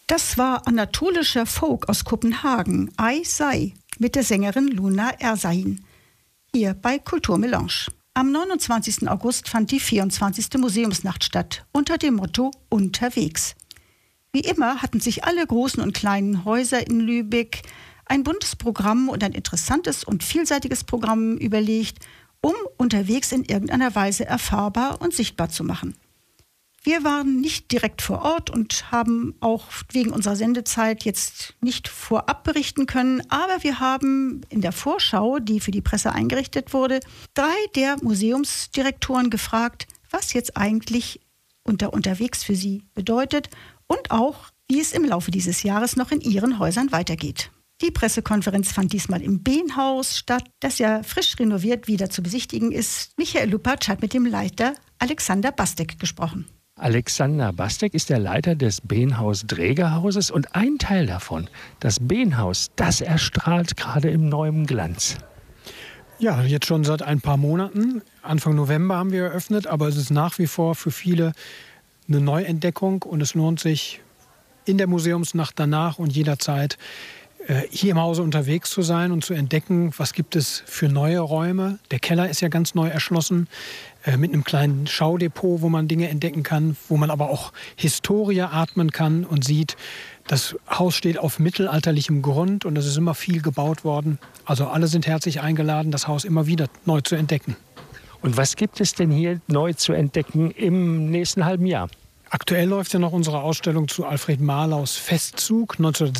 Das war anatolischer Folk aus Kopenhagen, Ai Sai, mit der Sängerin Luna Ersain. Hier bei Kulturmelange. Am 29. August fand die 24. Museumsnacht statt, unter dem Motto Unterwegs. Wie immer hatten sich alle großen und kleinen Häuser in Lübeck ein buntes Programm und ein interessantes und vielseitiges Programm überlegt, um unterwegs in irgendeiner Weise erfahrbar und sichtbar zu machen. Wir waren nicht direkt vor Ort und haben auch wegen unserer Sendezeit jetzt nicht vorab berichten können, aber wir haben in der Vorschau, die für die Presse eingerichtet wurde, 3 der Museumsdirektoren gefragt, was jetzt eigentlich unterwegs für sie bedeutet und auch, wie es im Laufe dieses Jahres noch in ihren Häusern weitergeht. Die Pressekonferenz fand diesmal im Behnhaus statt, das ja frisch renoviert wieder zu besichtigen ist. Michael Lupatsch hat mit dem Leiter Alexander Bastek gesprochen. Alexander Bastek ist der Leiter des Behnhaus-Drägerhauses und ein Teil davon, das Behnhaus, das erstrahlt gerade im neuen Glanz. Ja, jetzt schon seit ein paar Monaten. Anfang November haben wir eröffnet, aber es ist nach wie vor für viele eine Neuentdeckung und es lohnt sich in der Museumsnacht danach und jederzeit hier im Hause unterwegs zu sein und zu entdecken, was gibt es für neue Räume. Der Keller ist ja ganz neu erschlossen, mit einem kleinen Schaudepot, wo man Dinge entdecken kann, wo man aber auch Historie atmen kann und sieht, das Haus steht auf mittelalterlichem Grund und es ist immer viel gebaut worden. Also alle sind herzlich eingeladen, das Haus immer wieder neu zu entdecken. Und was gibt es denn hier neu zu entdecken im nächsten halben Jahr? Aktuell läuft ja noch unsere Ausstellung zu Alfred Marlaus Festzug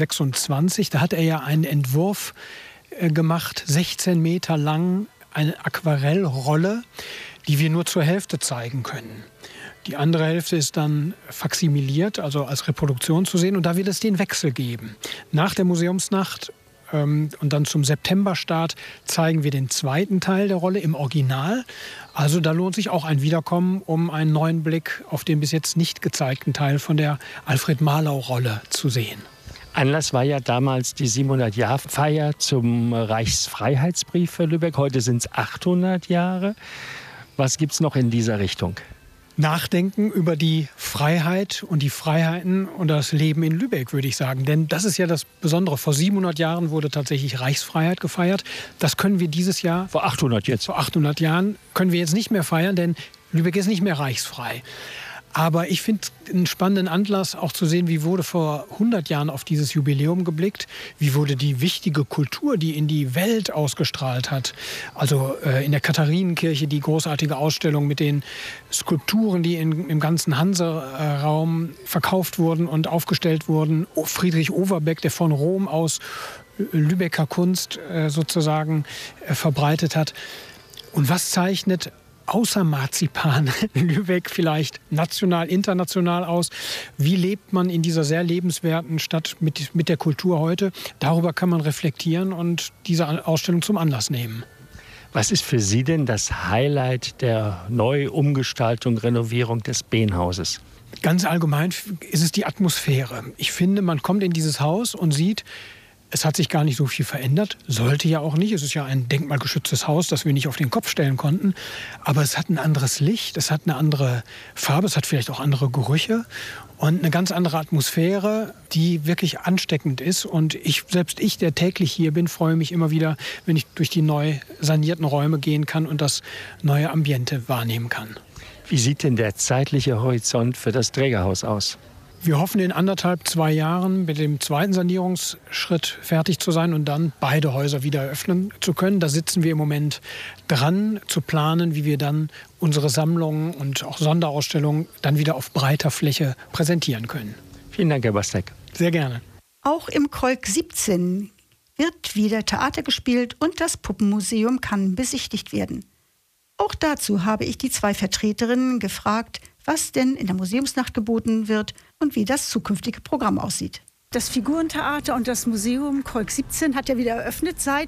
1926. Da hat er ja einen Entwurf gemacht, 16 Meter lang, eine Aquarellrolle, die wir nur zur Hälfte zeigen können. Die andere Hälfte ist dann faksimiliert, also als Reproduktion zu sehen. Und da wird es den Wechsel geben. Nach der Museumsnacht und dann zum Septemberstart zeigen wir den zweiten Teil der Rolle im Original. Also da lohnt sich auch ein Wiederkommen, um einen neuen Blick auf den bis jetzt nicht gezeigten Teil von der Alfred Marlau-Rolle zu sehen. Anlass war ja damals die 700-Jahr-Feier zum Reichsfreiheitsbrief für Lübeck. Heute sind es 800 Jahre. Was gibt es noch in dieser Richtung? Nachdenken über die Freiheit und die Freiheiten und das Leben in Lübeck, würde ich sagen. Denn das ist ja das Besondere. Vor 700 Jahren wurde tatsächlich Reichsfreiheit gefeiert. Das können wir dieses Jahr... Vor 800 jetzt. Vor 800 Jahren können wir jetzt nicht mehr feiern, denn Lübeck ist nicht mehr reichsfrei. Aber ich finde einen spannenden Anlass auch zu sehen, wie wurde vor 100 Jahren auf dieses Jubiläum geblickt, wie wurde die wichtige Kultur, die in die Welt ausgestrahlt hat. Also in der Katharinenkirche die großartige Ausstellung mit den Skulpturen, die im ganzen Hanse-Raum verkauft wurden und aufgestellt wurden. Friedrich Overbeck, der von Rom aus Lübecker Kunst sozusagen verbreitet hat. Und was zeichnet außer Marzipan Lübeck vielleicht national, international aus? Wie lebt man in dieser sehr lebenswerten Stadt mit der Kultur heute? Darüber kann man reflektieren und diese Ausstellung zum Anlass nehmen. Was ist für Sie denn das Highlight der Neuumgestaltung, Renovierung des Behnhauses? Ganz allgemein ist es die Atmosphäre. Ich finde, man kommt in dieses Haus und sieht, es hat sich gar nicht so viel verändert, sollte ja auch nicht. Es ist ja ein denkmalgeschütztes Haus, das wir nicht auf den Kopf stellen konnten. Aber es hat ein anderes Licht, es hat eine andere Farbe, es hat vielleicht auch andere Gerüche und eine ganz andere Atmosphäre, die wirklich ansteckend ist. Und selbst ich, der täglich hier bin, freue mich immer wieder, wenn ich durch die neu sanierten Räume gehen kann und das neue Ambiente wahrnehmen kann. Wie sieht denn der zeitliche Horizont für das Trägerhaus aus? Wir hoffen, in 2 Jahren mit dem zweiten Sanierungsschritt fertig zu sein und dann beide Häuser wieder eröffnen zu können. Da sitzen wir im Moment dran, zu planen, wie wir dann unsere Sammlungen und auch Sonderausstellungen dann wieder auf breiter Fläche präsentieren können. Vielen Dank, Herr Bastek. Sehr gerne. Auch im Kolk 17 wird wieder Theater gespielt und das Puppenmuseum kann besichtigt werden. Auch dazu habe ich die 2 Vertreterinnen gefragt, was denn in der Museumsnacht geboten wird und wie das zukünftige Programm aussieht. Das Figurentheater und das Museum Kolk 17 hat ja wieder eröffnet seit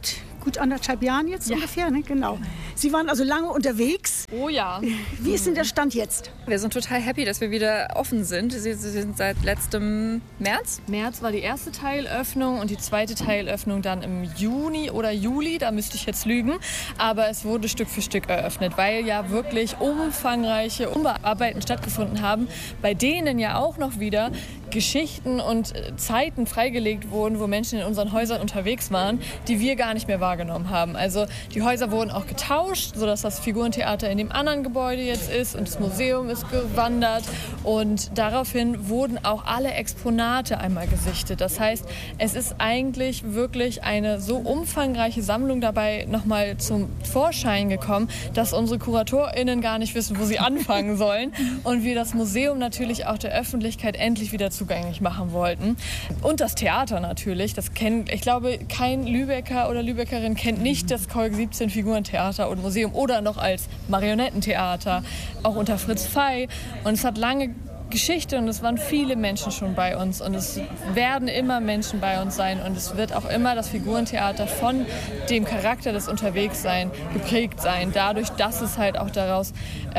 gut 1,5 Jahren jetzt ungefähr, ne? Genau. Sie waren also lange unterwegs. Oh ja. Wie ist denn der Stand jetzt? Wir sind total happy, dass wir wieder offen sind. Sie sind seit letztem März. März war die erste Teilöffnung und die zweite Teilöffnung dann im Juni oder Juli. Da müsste ich jetzt lügen. Aber es wurde Stück für Stück eröffnet, weil ja wirklich umfangreiche Umbauarbeiten stattgefunden haben, bei denen ja auch noch wieder Geschichten und Zeiten freigelegt wurden, wo Menschen in unseren Häusern unterwegs waren, die wir gar nicht mehr wahrgenommen haben. Also die Häuser wurden auch getauscht, sodass das Figurentheater in dem anderen Gebäude jetzt ist und das Museum ist gewandert. Und daraufhin wurden auch alle Exponate einmal gesichtet. Das heißt, es ist eigentlich wirklich eine so umfangreiche Sammlung dabei nochmal zum Vorschein gekommen, dass unsere KuratorInnen gar nicht wissen, wo sie anfangen sollen. Und wir das Museum natürlich auch der Öffentlichkeit endlich wieder zugänglich machen wollten. Und das Theater natürlich. Ich glaube, kein Lübecker oder Lübeckerin kennt nicht das Kolk 17 Figurentheater und Museum oder noch als Marionettentheater, auch unter Fritz Fey. Und es hat lange Geschichte und es waren viele Menschen schon bei uns und es werden immer Menschen bei uns sein und es wird auch immer das Figurentheater von dem Charakter des Unterwegssein geprägt sein, dadurch, dass es halt auch darauf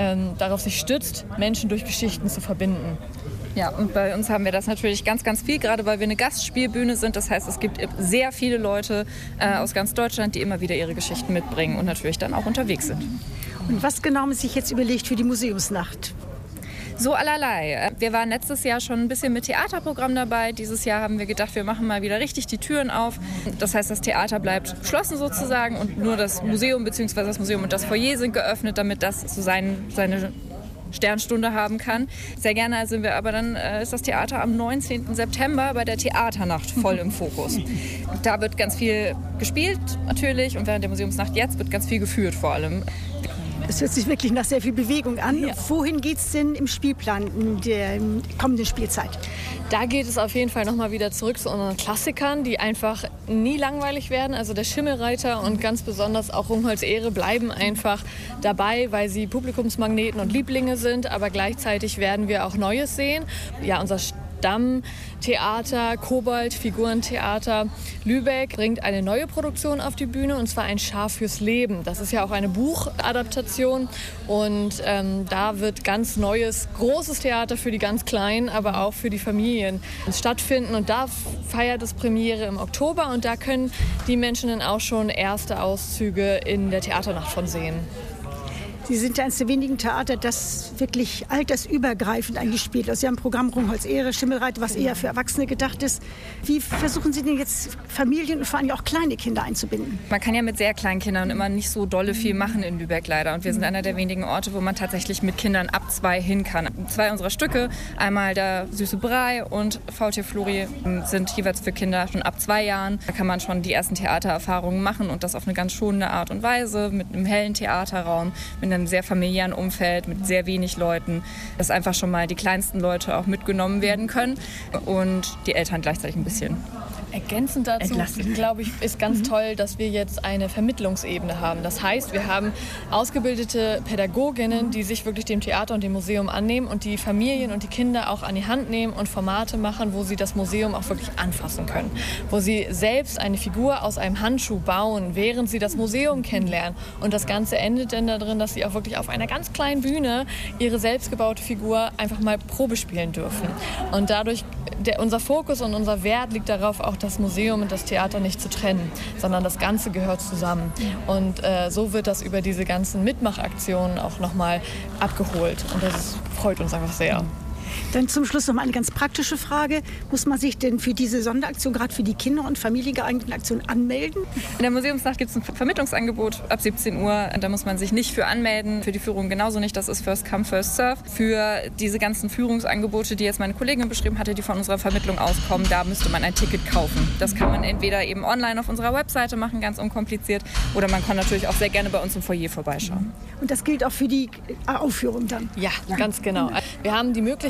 sich stützt, Menschen durch Geschichten zu verbinden. Ja, und bei uns haben wir das natürlich ganz, ganz viel, gerade weil wir eine Gastspielbühne sind. Das heißt, es gibt sehr viele Leute aus ganz Deutschland, die immer wieder ihre Geschichten mitbringen und natürlich dann auch unterwegs sind. Und was genau haben Sie sich jetzt überlegt für die Museumsnacht? So allerlei. Wir waren letztes Jahr schon ein bisschen mit Theaterprogramm dabei. Dieses Jahr haben wir gedacht, wir machen mal wieder richtig die Türen auf. Das heißt, das Theater bleibt geschlossen sozusagen und nur das Museum bzw. das Museum und das Foyer sind geöffnet, damit das so seine Sternstunde haben kann. Sehr gerne sind wir aber dann ist das Theater am 19. September bei der Theaternacht voll im Fokus. Da wird ganz viel gespielt natürlich und während der Museumsnacht jetzt wird ganz viel geführt vor allem. Es hört sich wirklich nach sehr viel Bewegung an. Ja. Wohin geht es denn im Spielplan in der kommenden Spielzeit? Da geht es auf jeden Fall nochmal wieder zurück zu unseren Klassikern, die einfach nie langweilig werden. Also der Schimmelreiter und ganz besonders auch Rungholz Ehre bleiben einfach dabei, weil sie Publikumsmagneten und Lieblinge sind. Aber gleichzeitig werden wir auch Neues sehen. Ja, unser Stammtheater, Kobold, Figurentheater Lübeck bringt eine neue Produktion auf die Bühne und zwar ein Schaf fürs Leben. Das ist ja auch eine Buchadaptation und da wird ganz neues, großes Theater für die ganz Kleinen, aber auch für die Familien stattfinden und da feiert es Premiere im Oktober und da können die Menschen dann auch schon erste Auszüge in der Theaternacht von sehen. Sie sind ja eines der wenigen Theater, das wirklich altersübergreifend eingespielt ist. Sie haben ein Programm Rungholz Ehre, Schimmelreiter, was eher für Erwachsene gedacht ist. Wie versuchen Sie denn jetzt Familien und vor allem auch kleine Kinder einzubinden? Man kann ja mit sehr kleinen Kindern immer nicht so dolle viel machen in Lübeck leider. Und wir sind einer der wenigen Orte, wo man tatsächlich mit Kindern ab 2 hin kann. 2 unserer Stücke, einmal der Süße Brei und Faultier Flori, sind jeweils für Kinder schon ab 2 Jahren. Da kann man schon die ersten Theatererfahrungen machen und das auf eine ganz schonende Art und Weise, mit einem hellen Theaterraum, mit einem sehr familiären Umfeld, mit sehr wenig Leuten, dass einfach schon mal die kleinsten Leute auch mitgenommen werden können und die Eltern gleichzeitig ein bisschen ergänzend dazu, glaube ich, ist ganz toll, dass wir jetzt eine Vermittlungsebene haben. Das heißt, wir haben ausgebildete Pädagoginnen, die sich wirklich dem Theater und dem Museum annehmen und die Familien und die Kinder auch an die Hand nehmen und Formate machen, wo sie das Museum auch wirklich anfassen können. Wo sie selbst eine Figur aus einem Handschuh bauen, während sie das Museum kennenlernen. Und das Ganze endet dann darin, dass sie auch wirklich auf einer ganz kleinen Bühne ihre selbstgebaute Figur einfach mal Probe spielen dürfen. Und dadurch, unser Fokus und unser Wert liegt darauf, auch das Museum und das Theater nicht zu trennen, sondern das Ganze gehört zusammen. Und so wird das über diese ganzen Mitmachaktionen auch nochmal abgeholt. Und das freut uns einfach sehr. Dann zum Schluss noch mal eine ganz praktische Frage. Muss man sich denn für diese Sonderaktion, gerade für die Kinder- und familiengeeigneten Aktionen, anmelden? In der Museumsnacht gibt es ein Vermittlungsangebot ab 17 Uhr. Da muss man sich nicht für anmelden. Für die Führung genauso nicht. Das ist First Come, First Serve. Für diese ganzen Führungsangebote, die jetzt meine Kollegin beschrieben hatte, die von unserer Vermittlung auskommen, da müsste man ein Ticket kaufen. Das kann man entweder eben online auf unserer Webseite machen, ganz unkompliziert, oder man kann natürlich auch sehr gerne bei uns im Foyer vorbeischauen. Und das gilt auch für die Aufführung dann? Ja, ganz genau. Wir haben die Möglichkeit,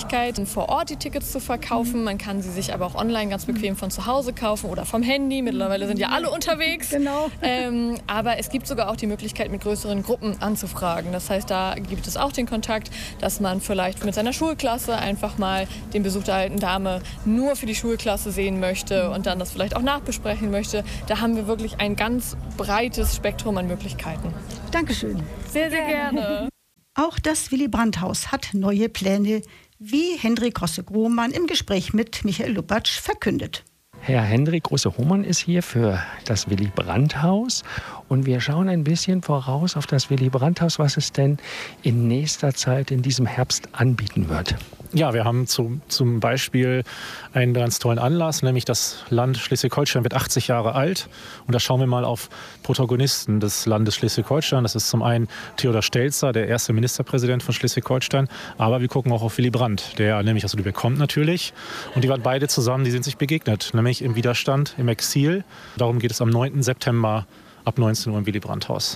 Möglichkeit, vor Ort die Tickets zu verkaufen. Man kann sie sich aber auch online ganz bequem von zu Hause kaufen oder vom Handy. Mittlerweile sind ja alle unterwegs. Genau. Aber es gibt sogar auch die Möglichkeit, mit größeren Gruppen anzufragen. Das heißt, da gibt es auch den Kontakt, dass man vielleicht mit seiner Schulklasse einfach mal den Besuch der alten Dame nur für die Schulklasse sehen möchte und dann das vielleicht auch nachbesprechen möchte. Da haben wir wirklich ein ganz breites Spektrum an Möglichkeiten. Dankeschön. Sehr, sehr gerne. Auch das Willy-Brandt-Haus hat neue Pläne, wie Hendrik Rosse-Grohmann im Gespräch mit Michael Lupatsch verkündet. Herr Hendrik Rosse-Grohmann ist hier für das Willy-Brandt-Haus und wir schauen ein bisschen voraus auf das Willy-Brandt-Haus, was es denn in nächster Zeit in diesem Herbst anbieten wird. Ja, wir haben zum Beispiel einen ganz tollen Anlass, nämlich das Land Schleswig-Holstein wird 80 Jahre alt. Und da schauen wir mal auf Protagonisten des Landes Schleswig-Holstein. Das ist zum einen Theodor Steltzer, der erste Ministerpräsident von Schleswig-Holstein. Aber wir gucken auch auf Willy Brandt, der nämlich aus Lübeck kommt natürlich. Und die waren beide zusammen, die sind sich begegnet, nämlich im Widerstand, im Exil. Darum geht es am 9. September ab 19 Uhr im Willy-Brandt-Haus.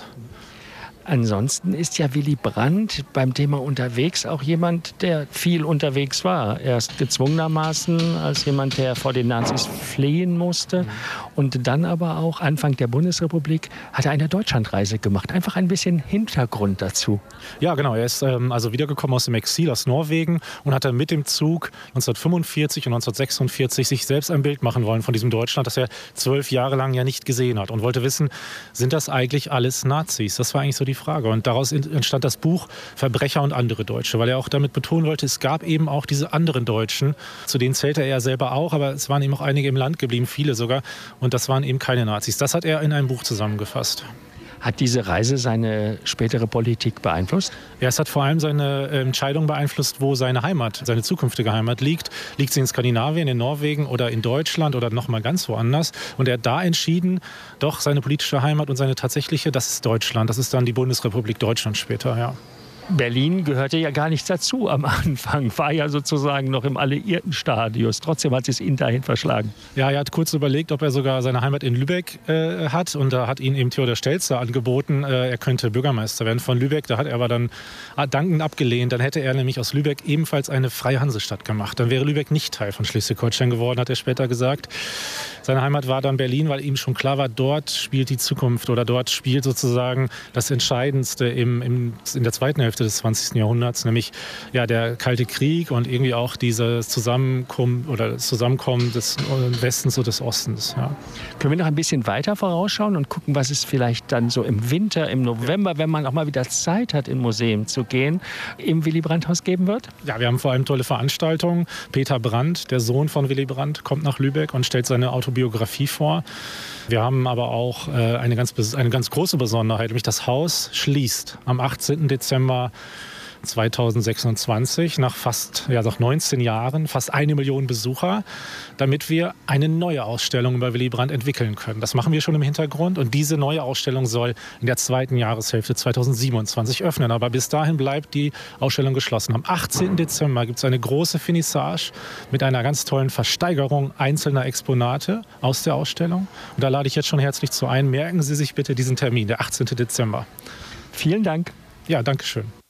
Ansonsten ist ja Willy Brandt beim Thema unterwegs auch jemand, der viel unterwegs war. Erst gezwungenermaßen als jemand, der vor den Nazis fliehen musste. Und dann aber auch Anfang der Bundesrepublik hat er eine Deutschlandreise gemacht. Einfach ein bisschen Hintergrund dazu. Ja, genau. Er ist also wiedergekommen aus dem Exil aus Norwegen und hat dann mit dem Zug 1945 und 1946 sich selbst ein Bild machen wollen von diesem Deutschland, das er 12 Jahre lang ja nicht gesehen hat. Und wollte wissen, sind das eigentlich alles Nazis? Das war eigentlich so die Frage. Und daraus entstand das Buch Verbrecher und andere Deutsche, weil er auch damit betonen wollte, es gab eben auch diese anderen Deutschen, zu denen zählte er selber auch, aber es waren eben auch einige im Land geblieben, viele sogar, und das waren eben keine Nazis. Das hat er in einem Buch zusammengefasst. Hat diese Reise seine spätere Politik beeinflusst? Ja, es hat vor allem seine Entscheidung beeinflusst, wo seine Heimat, seine zukünftige Heimat liegt. Liegt sie in Skandinavien, in Norwegen oder in Deutschland oder noch mal ganz woanders? Und er hat da entschieden, doch seine politische Heimat und seine tatsächliche, das ist Deutschland. Das ist dann die Bundesrepublik Deutschland später, ja. Berlin gehörte ja gar nicht dazu am Anfang, war ja sozusagen noch im alliierten Stadius. Trotzdem hat es ihn dahin verschlagen. Ja, er hat kurz überlegt, ob er sogar seine Heimat in Lübeck hat. Und da hat ihn eben Theodor Steltzer angeboten, er könnte Bürgermeister werden von Lübeck. Da hat er aber dann dankend abgelehnt. Dann hätte er nämlich aus Lübeck ebenfalls eine freie Hansestadt gemacht. Dann wäre Lübeck nicht Teil von Schleswig-Holstein geworden, hat er später gesagt. Seine Heimat war dann Berlin, weil ihm schon klar war, dort spielt die Zukunft oder dort spielt sozusagen das Entscheidendste in der zweiten Hälfte des 20. Jahrhunderts, nämlich ja, der Kalte Krieg und irgendwie auch dieses Zusammenkommen des Westens und des Ostens. Ja. Können wir noch ein bisschen weiter vorausschauen und gucken, was es vielleicht dann so im Winter, im November, wenn man auch mal wieder Zeit hat, in Museen zu gehen, im Willy-Brandt-Haus geben wird? Ja, wir haben vor allem tolle Veranstaltungen. Peter Brandt, der Sohn von Willy Brandt, kommt nach Lübeck und stellt seine Autobiografie vor. Wir haben aber auch eine ganz große Besonderheit, nämlich das Haus schließt am 18. Dezember 2026, nach 19 Jahren, fast 1 Million Besucher, damit wir eine neue Ausstellung über Willy Brandt entwickeln können. Das machen wir schon im Hintergrund und diese neue Ausstellung soll in der zweiten Jahreshälfte 2027 öffnen. Aber bis dahin bleibt die Ausstellung geschlossen. Am 18. Dezember gibt es eine große Finissage mit einer ganz tollen Versteigerung einzelner Exponate aus der Ausstellung. Und da lade ich jetzt schon herzlich zu ein. Merken Sie sich bitte diesen Termin, der 18. Dezember. Vielen Dank. Ja, danke schön.